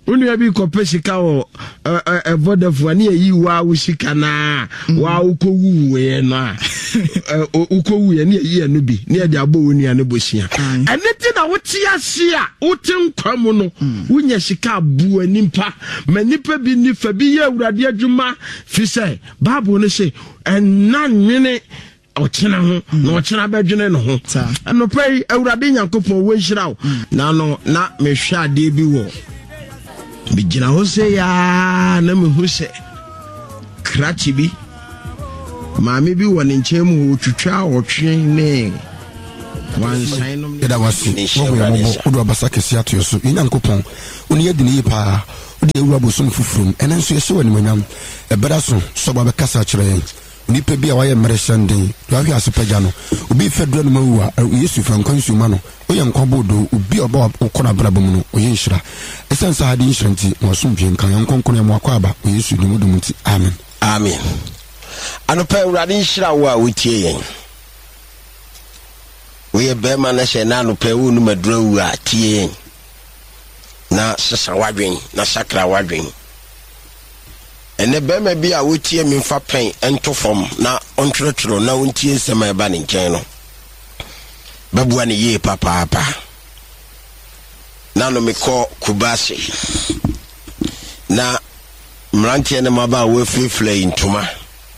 [SPEAKER 2] Unu ya bi kope sika o e vodafone ani yi wa wo sika na wa ukowu we na ukowu ye ni yi anu bi ni e de abo woni ane bosia eneti na wote ase a wote nkwam no wonya sika abu animpa manipa bi ni fa bi ye awurade adwuma fi se bible no se enna nwene ochena ho na ochena badwene no ho anopai awurade nyankopon wo nhira wo na no na mehwa ade bi wo bijina ho se ya na me hu se krachi bi maame bi wɔ ne nkyɛn mu twitwa ɔtwe ne wansan no
[SPEAKER 4] eda wasi wo ya mo odo abasa kesi ato so nyankopon oni yɛ dini pa odi ewura bosom fufurum ɛna nso yɛ se wɔ nimonyam ɛbɛda so so ba bɛkasa kyerɛ yɛn nipa bi a wayɛ mmerɛhyɛnden do ahwe asepagya no obi fedra no mawuwa yesu fa nkwansuma no oyɛ nkwabodo obi ɔba okɔna brabɔ mu no oyɛ nhyira ɛsɛn sa hade nhyira nti wɔsom dwen kan yɛnkonkɔn mu akɔ aba yesu dum dum nti amen
[SPEAKER 5] amen anopa awurade nhyira wo a wotie yɛn woyɛ bɛrima na hyɛ na anopa wo no madura wu a tie yɛn na sesa wadwen na sakra wadwen ene bema bi a wotie mi mfa pen ento fom na ontrotro na wontie nsema eba ne nkyɛn no babua ne ye papa papa na no mekɔ Kubasi na mrantie ne maba wo frefle ntoma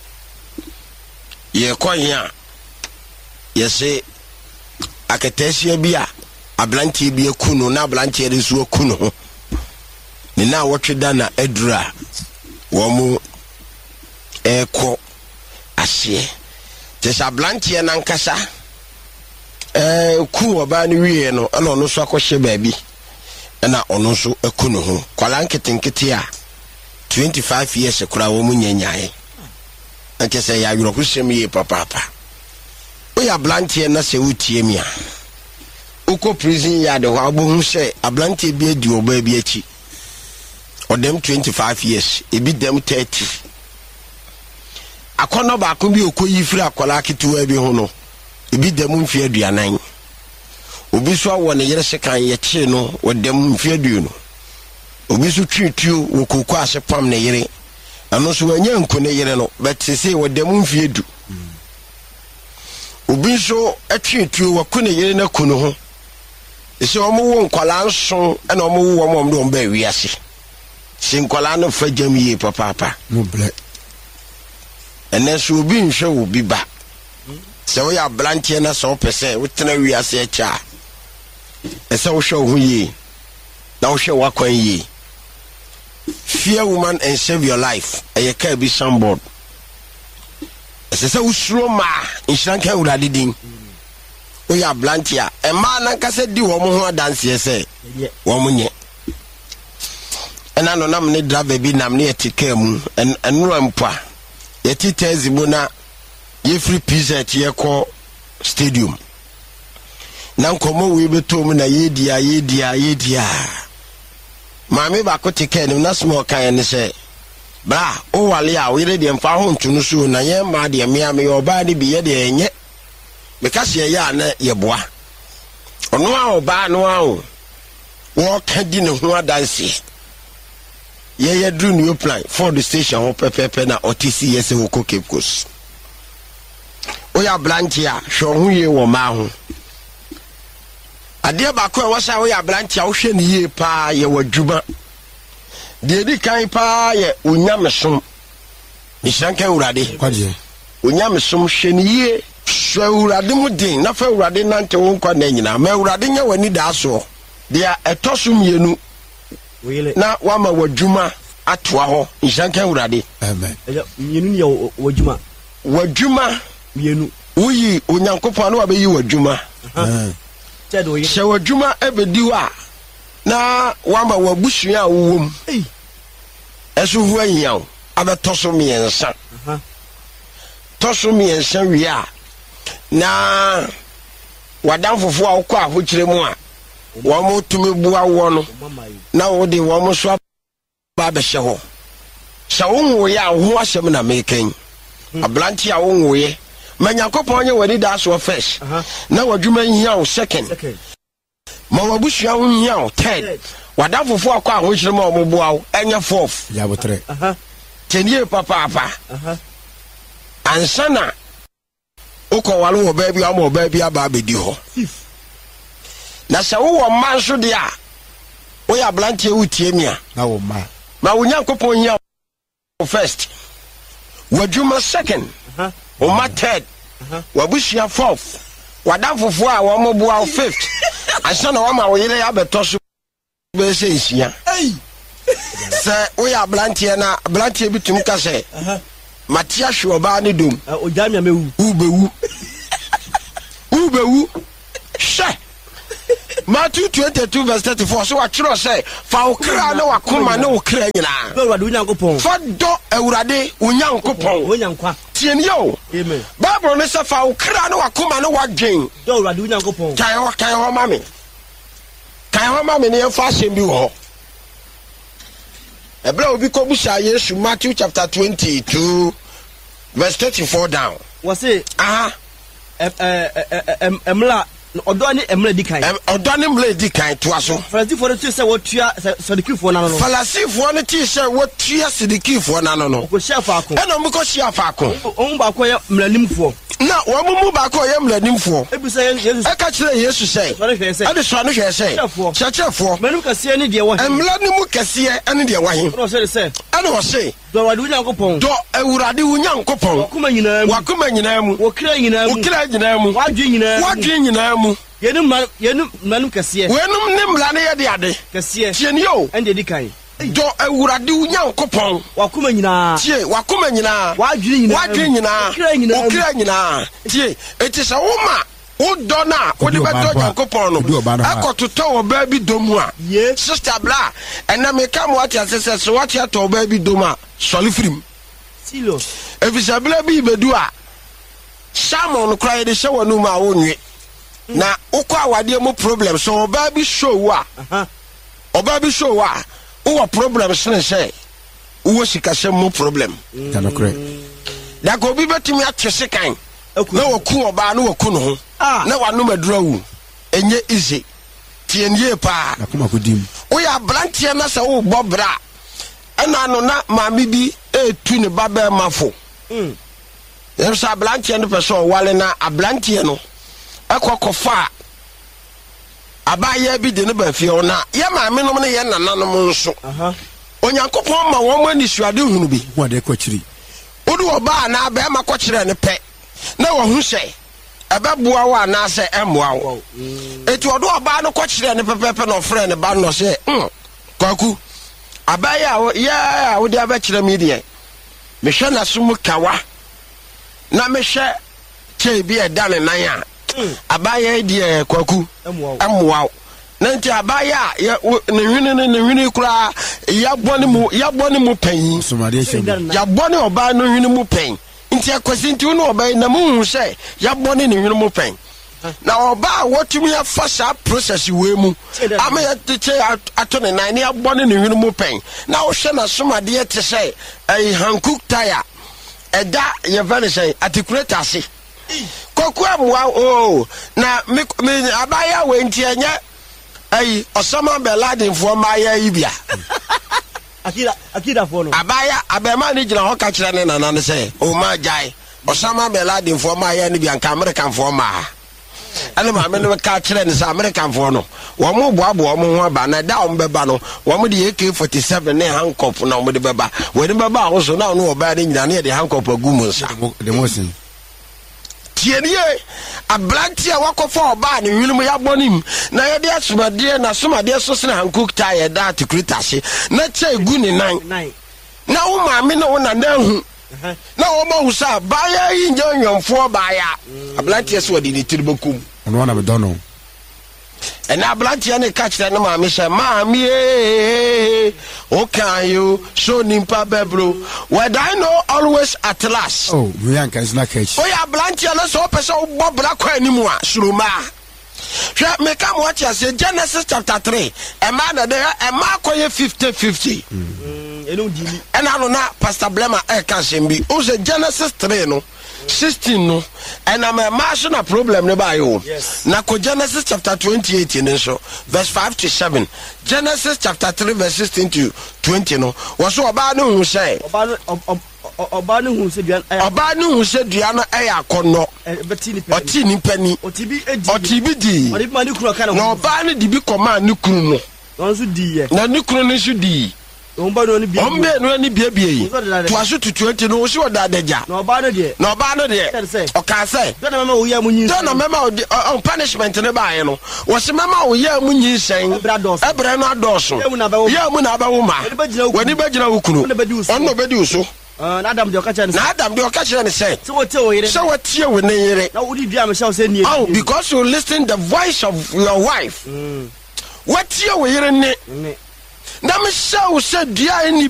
[SPEAKER 5] ye kɔnya ye se akatesia bi a ablantie bi akunu na ablantie de so akunu ne na wotweda na adura womu eko asie tesa blantie na nkasa eh ku oba ni wie no ana ono so akɔhye baabi na ono so akunu ho kwala nketenkete a twenty-five years kura wo mu nyanyae anke se ya yuro kusem ye papa papa o ya blantie na se wutie mi a uko prison ya de ho abohu se ablantie bi adi oba bi achi or them twenty-five years ebi them thirty akono ba ko bi okoyi firi akola ketewa bi ho no ebi them mfi aduanan obi so awo ne yere sekan ye kye no o them mfi adu no obi so twituo wo kokko ase pam ne yere ano so wanya nko ne yere no but say o them mfi adu obi so atwituo wo ko ne yere na kuno ho ese omo wo nkwala nso na omo wo omo omo do ba wiase sinkola no fajam ye papa papa
[SPEAKER 4] no ble
[SPEAKER 5] enesu obi nhwe wo bi ba se wo ya blantie na so pese wo tena wiase acha ese wo hwe wo ye na wo hwe wakwan ye fear woman and save your life eye ka bi sambod ese se wo suro ma nhranka urade din wo ya blantie e ma na nkase di wo mo ho adanse ese wo mo nye ena no nam ne driver bi nam ne etika mu en enura mpa yeti tezibo na ye free pizza tie ko stadium na nkomo we beto mu na ye dia ye dia ye dia maame ba ko tika ni na small kan ne se bra o wale a we de mfa ho ntunu so na ye ma de me ame yo ba de bi ye de enye me ka se ya na ye boa ono a oba no a o wo ka di ne ho adanse ye ye drew new plan for the station ho pepepe na otisi yese wo ko Cape Coast o ya blantia hwo ho ye wo ma ho ade ba ko e wo sa o ya blantia wo hwe ne ye pa ye wadwuma de di kan pa ye onyamesom ni shanka urade
[SPEAKER 4] kwaje
[SPEAKER 5] onyamesom hwe ne ye hwe urade mu din na fa urade nante wo nkwa na nyina ma urade nya wani da so de etosum yenu na wama wadwuma atwa ho nshanka urade
[SPEAKER 4] amen
[SPEAKER 6] yenu ni wadwuma
[SPEAKER 5] wadwuma
[SPEAKER 6] yenu
[SPEAKER 5] uyi onyankopon na wabeyi wadwuma
[SPEAKER 6] tedo
[SPEAKER 5] she wadwuma ebedi wa na wama wabusua wom
[SPEAKER 6] eh
[SPEAKER 5] eso hu ahiaw abetoso miensa
[SPEAKER 6] aha
[SPEAKER 5] toso miensa wi a na wadamfofo a wokɔ ahokyere mu a wo mo tumi bua wo no na wo de wo mo so ba be hye ho sha wo wo ya ho ahyem na meken ablanti a wo wo ye manyakopon nye wani da so first na wadwuma hia wo second ma wabusua wo hia wo third wadafofo akọ ahohyere ma omoboawo enye fourth
[SPEAKER 4] ya botre
[SPEAKER 6] aha
[SPEAKER 5] tenie papa papa
[SPEAKER 6] aha
[SPEAKER 5] ansana ukọwale wo baabi ama wo baabi aba abedi ho na sɛ wo man so de a wo ya blantie wutie mia
[SPEAKER 4] na wo ma
[SPEAKER 5] ma wo nyankopon hia first wadwuma second
[SPEAKER 6] aha
[SPEAKER 5] wo ma third wabusia fourth wadafofo a wo moboa fifth ansana wo ma wo yele ya beto so be se nsia
[SPEAKER 6] ei
[SPEAKER 5] sɛ wo ya blantie na blantie bitum ka sɛ
[SPEAKER 6] aha
[SPEAKER 5] matia hwe oba ne dom
[SPEAKER 6] ojamia mewu
[SPEAKER 5] ubewu ubewu hwe Matthew twenty-two verse thirty-four so watchro say fa okra na wakoma na okra nyina
[SPEAKER 6] do wadu nyankopon
[SPEAKER 5] fa do awurade onyankopon
[SPEAKER 6] onyankwa
[SPEAKER 5] tieni yo
[SPEAKER 6] amen
[SPEAKER 5] Bible ne say fa okra na wakoma na wadwen
[SPEAKER 6] do wadu nyankopon
[SPEAKER 5] kai ho kai ho mame kai ho mame ne fa asem bi ho ebra obi ko busa Yesu Matthew chapter twenty-two verse thirty-four down
[SPEAKER 6] was it
[SPEAKER 5] aha
[SPEAKER 6] em em emla odo ni emla dikan
[SPEAKER 5] odo ni mla dikan to aso
[SPEAKER 6] falasifo no ti se wotua sadikifo na no
[SPEAKER 5] falasifo no ti se wotua sadikifo na no no
[SPEAKER 6] ko chef akon
[SPEAKER 5] e no mko chef akon
[SPEAKER 6] on ba ko ye mlanimfo
[SPEAKER 5] na wo mumu ba ko ye mlanimfo
[SPEAKER 6] ebisa Yesu
[SPEAKER 5] e ka kire Yesu sei e de so no hwe sei chefo
[SPEAKER 6] manu kase ni de wo
[SPEAKER 5] mlanimu kase ene de wo he
[SPEAKER 6] no se se
[SPEAKER 5] e no sei
[SPEAKER 6] do wadu nyankopon
[SPEAKER 5] do awurade wunyankopon
[SPEAKER 6] wakuma nyina mu
[SPEAKER 5] wakuma nyina mu
[SPEAKER 6] wokra nyina mu
[SPEAKER 5] wokra nyina mu
[SPEAKER 6] wadwe nyina mu
[SPEAKER 5] wadwe nyina mu
[SPEAKER 6] yenum yenum manu kase
[SPEAKER 5] wenum ne mlane ye de ade
[SPEAKER 6] kase
[SPEAKER 5] tieni yo
[SPEAKER 6] ende dikan
[SPEAKER 5] do awurade wunyankopon
[SPEAKER 6] wakuma nyina
[SPEAKER 5] tie wakuma nyina
[SPEAKER 6] wadwe nyina
[SPEAKER 5] wadwe nyina
[SPEAKER 6] wokra nyina
[SPEAKER 5] wokra nyina tie eti se woma wo do na wo de beto nyankopon no akototo wo ba bi domu a sister bla ena me kam what ya se se what ya to ba bi domu a soli frim
[SPEAKER 6] silo
[SPEAKER 5] efisa bla bi bedu a Simon cry de show no ma wonwe na ukwa awade mu problem so oba bi show a oba bi show a wo problem sene say wo sikasem mu problem
[SPEAKER 4] ya no kre
[SPEAKER 5] da ko bi betimi atwese kan na woku oba na woku no ho na wanu madurawu enye easy tienye pa
[SPEAKER 4] na kuma kodim
[SPEAKER 5] wo ya blantie na se wo bobra ena no na maami bi etu ne baba mafo mm yesa blantie no person wale na ablantie no ekokofa abaye bi de ne ba fie ona ye maami no ne ye nananom nso aha onyankopon ma won mani suade hunu bi
[SPEAKER 4] wo de kwachiri
[SPEAKER 5] odu oba na ba ma kwachire ne pe na wo hu se ebeboa wa na se emoa wo etu odu oba no kwachire ne pepepe no frɛ ne ba no se hm kwaku abaye a ya wo de abachire mi de me hwe na so mu kawa na me hwe che bi e dane nan a abaye de kwaku emoa na nti abaye a ne hwene ne hwene kura ya bone mu ya bone mu pan
[SPEAKER 4] somade hye
[SPEAKER 5] ya bone oba no hwene mu pan nti akwasi nti no oba na mu hu se ya bone ne hwene mu pan na oba wotumi ya fasa process we mu ama ya teche ato ne nan ya bone ne hwene mu pan na wo hwe na somade te se ai hankuk tire eda ye vane se articulate ase koku amwa o na me abaya we nti enye ai Osama bin Laden fo ma ya ibia
[SPEAKER 6] akira akira fo no
[SPEAKER 5] abaya abema ni gina ho ka kire ne nana ne se o ma jai Osama bin Laden fo ma ya ni bia nka American fo ma ale ma me no ka kire ne se American fo no wo mo boabo wo mo ho ba na da wo beba no wo mo de A K forty-seven ne handcuff na wo de beba wo de beba wo so na no wo ba de nyina ne de handcuff agumu nsa
[SPEAKER 4] de mosin
[SPEAKER 5] tienie ablantia wakofa oba ne hwilum ya bonim na ye de asomade na asomade so sene hankuk ta ye da tikritase na che gu ne nan na wo maame na wo na na hu na wo ma hu sa ba ya yi nyonwomfo ba ya ablantia so de ni tiribokum
[SPEAKER 4] ono na be dono
[SPEAKER 5] and ablantia ne ka kire na maame she maame eh o can you so nimpa bebro where I know always at last
[SPEAKER 4] oh we yanka is not catch
[SPEAKER 5] oh ya ablantia na so pese o bobra kwa animu a suruma hwe me kam watch as Genesis chapter three e ma na de e ma koye fifty fifty mm eno dili ena no na Pastor Blema e ka sembi o se Genesis three no sixteen no and I'm a national problem nearby you.
[SPEAKER 6] Yes.
[SPEAKER 5] Now Genesis chapter twenty-eight in so verse five to seven. Genesis chapter three verse sixteen to twenty no. Was so about no who say
[SPEAKER 6] ọba no hu se duan
[SPEAKER 5] ọba no hu se duan no e yakono
[SPEAKER 6] beti ni
[SPEAKER 5] oti ni pani
[SPEAKER 6] otibi edi
[SPEAKER 5] otibi di
[SPEAKER 6] odi ma ni kuro ka na
[SPEAKER 5] ọba no di bi koma ni kunu no
[SPEAKER 6] no so di ye
[SPEAKER 5] na ni kunu no so di
[SPEAKER 6] omba no ni bia
[SPEAKER 5] ombe no ni bia bia yi to aso to twenty no so oda daja
[SPEAKER 6] na ọba no de
[SPEAKER 5] na ọba no de o ka say
[SPEAKER 6] do na mama wo ya munyi
[SPEAKER 5] do na mama o punishment ne ba ye no wo se mama wo ya munyi sen ebra no adoso ya mu na ba wo ma wani ba gina wo kunu onno bedi uso
[SPEAKER 6] na Adam de okacha ne
[SPEAKER 5] na Adam de okacha ne say
[SPEAKER 6] so wote wo yire
[SPEAKER 5] so wote wo ne yire
[SPEAKER 6] na odi bia me sha say nie
[SPEAKER 5] oh because you listen the voice of your wife
[SPEAKER 6] mm
[SPEAKER 5] wote wo yire ne
[SPEAKER 6] ne
[SPEAKER 5] na me sha wo say dia ni